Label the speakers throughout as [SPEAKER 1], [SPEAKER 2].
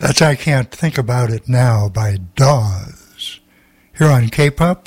[SPEAKER 1] That's I Can't Think About It Now by Dawes. Here on K-Pup,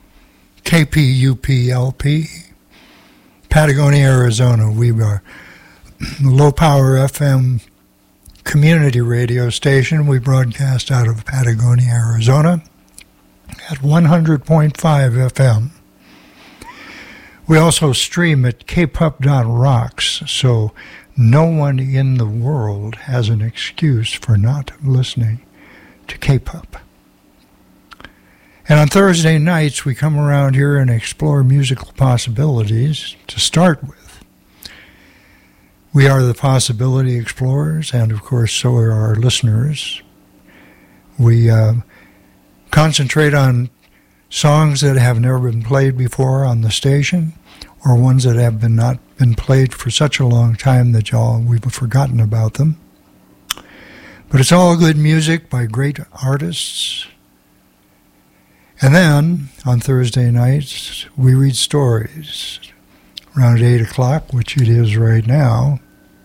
[SPEAKER 1] KPUPLP, Patagonia, Arizona. We are a low-power FM community radio station. We broadcast out of Patagonia, Arizona at 100.5 FM. We also stream at kpup.rocks, so no one in the world has an excuse for not listening to K-Pup. And on Thursday nights, we come around here and explore musical possibilities to start with. We are the Possibility Explorers, and of course, so are our listeners. We concentrate on songs that have never been played before on the station, or ones that have not been played for such a long time that we've forgotten about them. But it's all good music by great artists. And then, on Thursday nights, we read stories around 8 o'clock, which it is right now.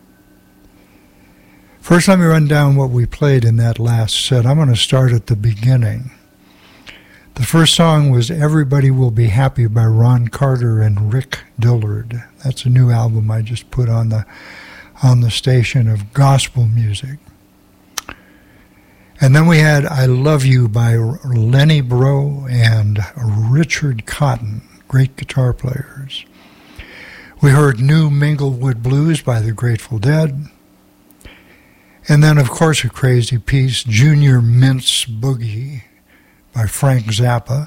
[SPEAKER 1] First, let me run down what we played in that last set. I'm going to start at the beginning. The first song was Everybody Will Be Happy by Ron Carter and Rick Dillard. That's a new album I just put on the station of gospel music. And then we had I Love You by Lenny Breau and Richard Cotton, great guitar players. We heard New Minglewood Blues by the Grateful Dead. And then, of course, a crazy piece, Junior Mint's Boogie by Frank Zappa.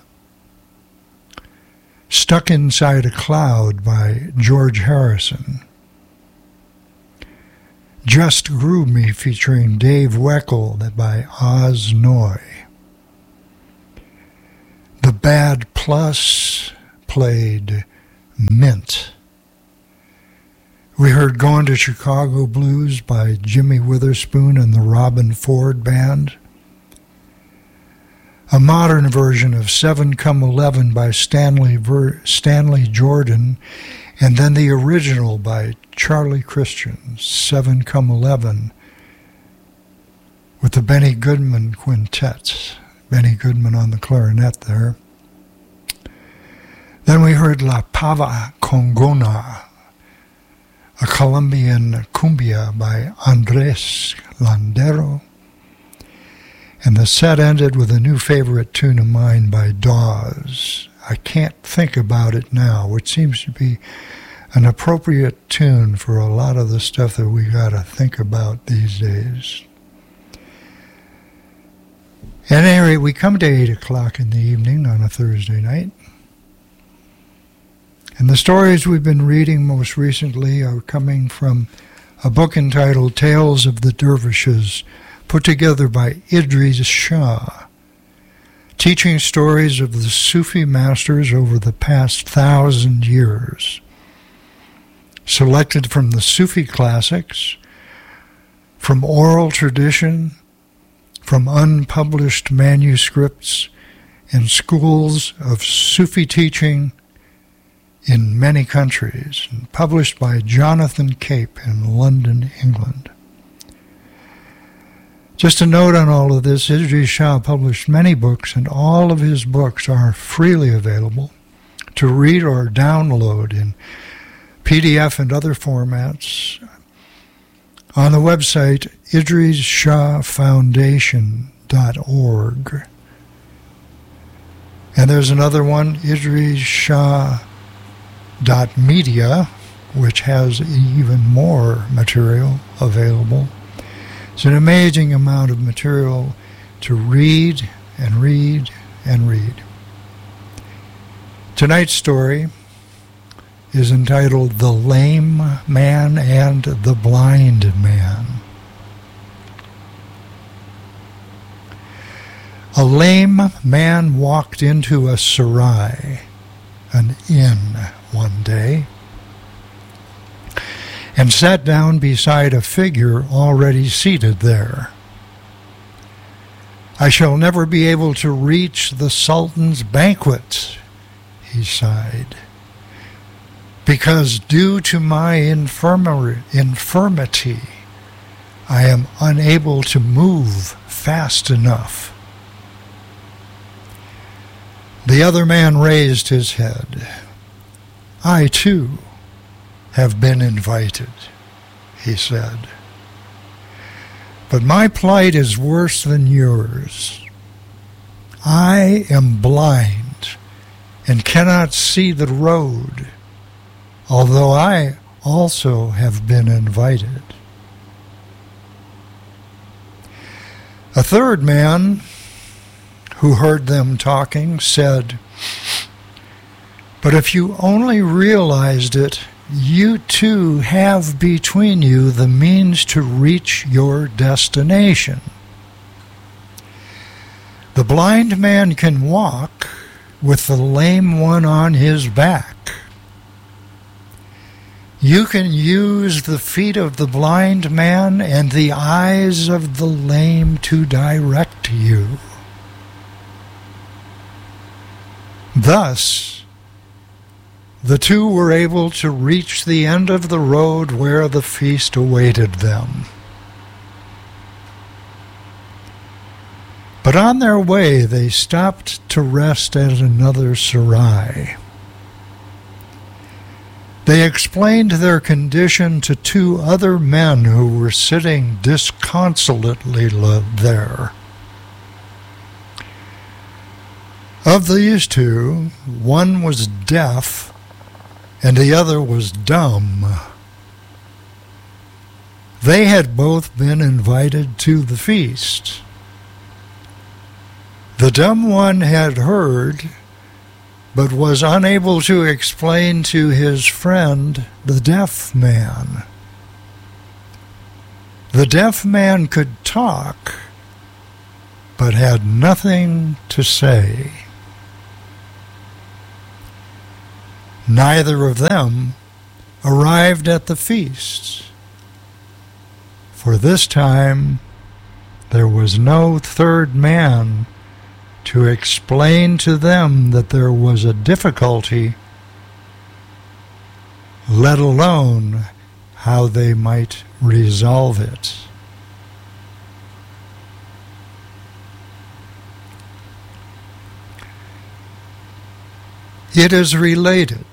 [SPEAKER 1] Stuck Inside a Cloud by George Harrison. Just Groove Me featuring Dave Weckl by Oz Noy. The Bad Plus played Mint. We heard Going to Chicago Blues by Jimmy Witherspoon and the Robin Ford Band. A modern version of 7 Come 11 by Stanley Jordan, and then the original by Charlie Christian, 7 Come 11, with the Benny Goodman Quintet. Benny Goodman on the clarinet there. Then we heard La Pava Congona, a Colombian cumbia by Andres Landero. And the set ended with a new favorite tune of mine by Dawes, I Can't Think About It Now, which seems to be an appropriate tune for a lot of the stuff that we got to think about these days. At any rate, we come to 8 o'clock in the evening on a Thursday night. And the stories we've been reading most recently are coming from a book entitled Tales of the Dervishes, put together by Idries Shah, teaching stories of the Sufi masters over the past 1,000 years, selected from the Sufi classics, from oral tradition, from unpublished manuscripts, and schools of Sufi teaching in many countries, and published by Jonathan Cape in London, England. Just a note on all of this, Idries Shah published many books, and all of his books are freely available to read or download in PDF and other formats on the website idrisshahfoundation.org. And there's another one, idrisshah.media, which has even more material available. It's an amazing amount of material to read and read and read. Tonight's story is entitled The Lame Man and the Blind Man. A lame man walked into a sarai, an inn, one day, and sat down beside a figure already seated there. I shall never be able to reach the Sultan's banquet, he sighed, because due to my infirmity, I am unable to move fast enough. The other man raised his head. "I, too, have been invited," he said. "But my plight is worse than yours. I am blind and cannot see the road, although I also have been invited." A third man, who heard them talking, said, "But if you only realized it, you too have between you the means to reach your destination. The blind man can walk with the lame one on his back. You can use the feet of the blind man and the eyes of the lame to direct you. Thus, the two were able to reach the end of the road where the feast awaited them. But on their way they stopped to rest at another serai. They explained their condition to two other men who were sitting disconsolately there. Of these two, one was deaf and the other was dumb. They had both been invited to the feast. The dumb one had heard, but was unable to explain to his friend, the deaf man. The deaf man could talk, but had nothing to say. Neither of them arrived at the feast, for this time there was no third man to explain to them that there was a difficulty, let alone how they might resolve it. It is related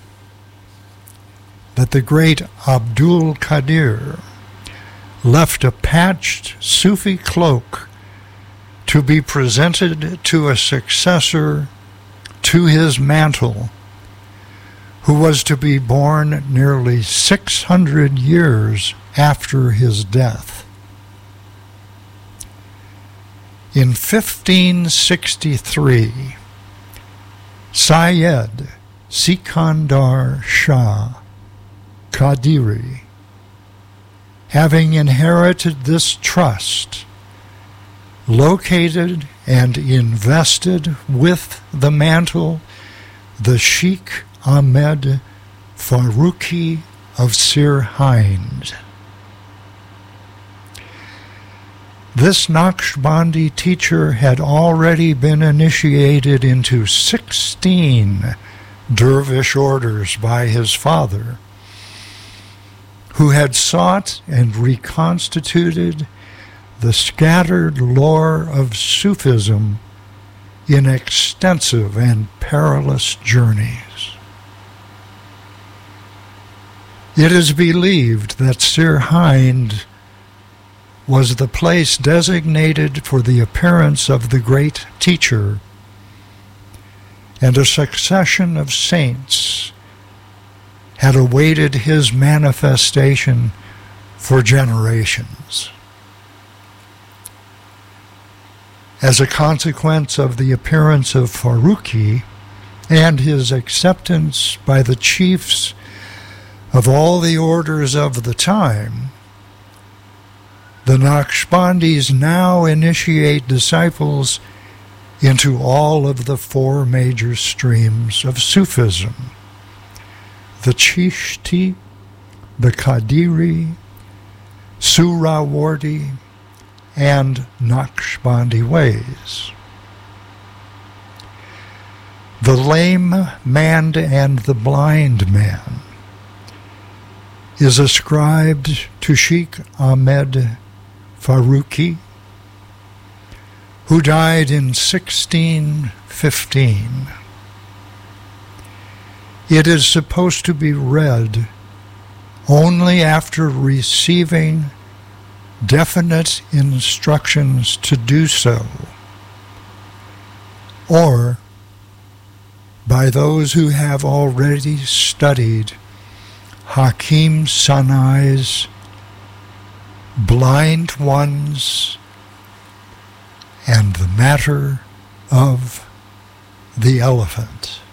[SPEAKER 1] that the great Abdul Qadir left a patched Sufi cloak to be presented to a successor to his mantle, who was to be born nearly 600 years after his death. In 1563, Syed Sikandar Shah Qadiri, having inherited this trust, located and invested with the mantle the Sheikh Ahmed Faruqi of Sirhind. This Naqshbandi teacher had already been initiated into 16 dervish orders by his father, who had sought and reconstituted the scattered lore of Sufism in extensive and perilous journeys. It is believed that Sirhind was the place designated for the appearance of the great teacher, and a succession of saints had awaited his manifestation for generations. As a consequence of the appearance of Faruqi and his acceptance by the chiefs of all the orders of the time, the Naqshbandis now initiate disciples into all of the four major streams of Sufism: the Chishti, the Qadiri, Suhrawardi, and Naqshbandi ways. The lame man and the blind man is ascribed to Sheikh Ahmed Farooqi, who died in 1615. It is supposed to be read only after receiving definite instructions to do so, or by those who have already studied Hakim Sanai's Blind Ones and the Matter of the Elephant.